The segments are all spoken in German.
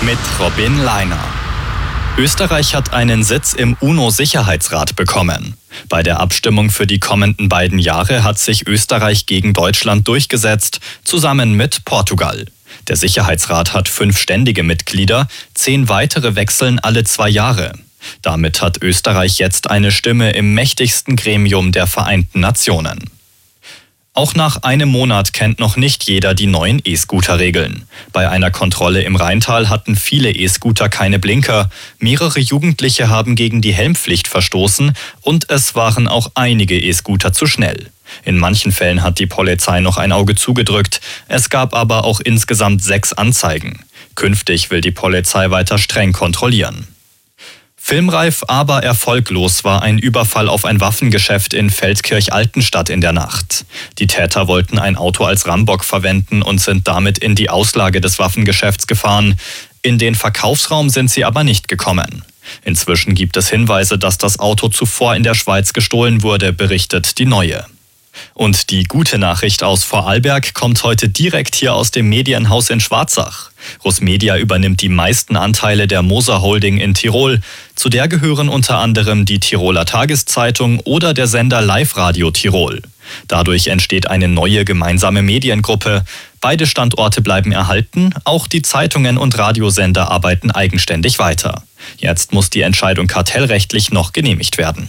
mit Robin Leiner. Österreich hat einen Sitz im UNO-Sicherheitsrat bekommen. Bei der Abstimmung für die kommenden beiden Jahre hat sich Österreich gegen Deutschland durchgesetzt, zusammen mit Portugal. Der Sicherheitsrat hat 5 ständige Mitglieder, 10 weitere wechseln alle 2 Jahre. Damit hat Österreich jetzt eine Stimme im mächtigsten Gremium der Vereinten Nationen. Auch nach einem Monat kennt noch nicht jeder die neuen E-Scooter-Regeln. Bei einer Kontrolle im Rheintal hatten viele E-Scooter keine Blinker. Mehrere Jugendliche haben gegen die Helmpflicht verstoßen und es waren auch einige E-Scooter zu schnell. In manchen Fällen hat die Polizei noch ein Auge zugedrückt. Es gab aber auch insgesamt 6 Anzeigen. Künftig will die Polizei weiter streng kontrollieren. Filmreif, aber erfolglos war ein Überfall auf ein Waffengeschäft in Feldkirch-Altenstadt in der Nacht. Die Täter wollten ein Auto als Rambock verwenden und sind damit in die Auslage des Waffengeschäfts gefahren. In den Verkaufsraum sind sie aber nicht gekommen. Inzwischen gibt es Hinweise, dass das Auto zuvor in der Schweiz gestohlen wurde, berichtet die Neue. Und die gute Nachricht aus Vorarlberg kommt heute direkt hier aus dem Medienhaus in Schwarzach. Rusmedia übernimmt die meisten Anteile der Moser Holding in Tirol. Zu der gehören unter anderem die Tiroler Tageszeitung oder der Sender Live Radio Tirol. Dadurch entsteht eine neue gemeinsame Mediengruppe. Beide Standorte bleiben erhalten, auch die Zeitungen und Radiosender arbeiten eigenständig weiter. Jetzt muss die Entscheidung kartellrechtlich noch genehmigt werden.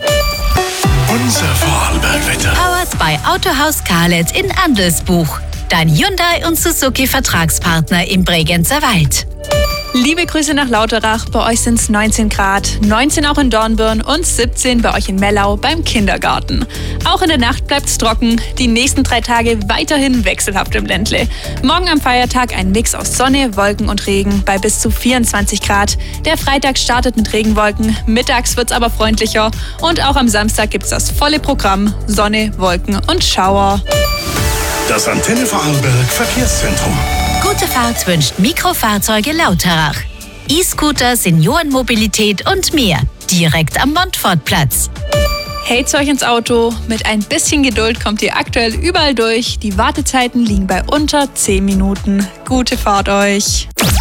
Unser Vorarlberg-Wetter. Powered bei Autohaus Karlet in Andelsbuch. Dein Hyundai und Suzuki Vertragspartner im Bregenzer Wald. Liebe Grüße nach Lauterach, bei euch sind es 19 Grad, 19 auch in Dornbirn und 17 bei euch in Mellau beim Kindergarten. Auch in der Nacht bleibt es trocken, die nächsten 3 Tage weiterhin wechselhaft im Ländle. Morgen am Feiertag ein Mix aus Sonne, Wolken und Regen bei bis zu 24 Grad. Der Freitag startet mit Regenwolken, mittags wird es aber freundlicher und auch am Samstag gibt es das volle Programm, Sonne, Wolken und Schauer. Das Antenne Vorarlberg Verkehrszentrum. Gute Fahrt wünscht Mikrofahrzeuge Lauterach. E-Scooter, Seniorenmobilität und mehr. Direkt am Montfortplatz. Hält's euch ins Auto. Mit ein bisschen Geduld kommt ihr aktuell überall durch. Die Wartezeiten liegen bei unter 10 Minuten. Gute Fahrt euch.